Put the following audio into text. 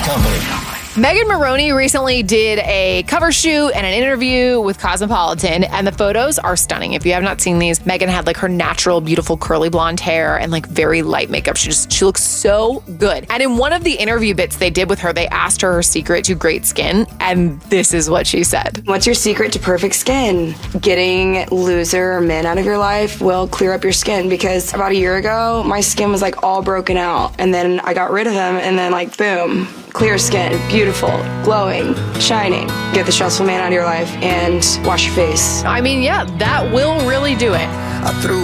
Company. Megan Moroney recently did a cover shoot and an interview with Cosmopolitan, and the photos are stunning. If you have not seen these, Megan had like her natural, beautiful curly blonde hair and like very light makeup. She looks so good. And in one of the interview bits they did with her, they asked her secret to great skin, and this is what she said. What's your secret to perfect skin? Getting loser men out of your life will clear up your skin, because about a year ago, my skin was like all broken out, and then I got rid of them, and then like boom, clear skin, beautiful, glowing, shining. Get the stressful man out of your life and wash your face. I mean, yeah, that will really do it. I threw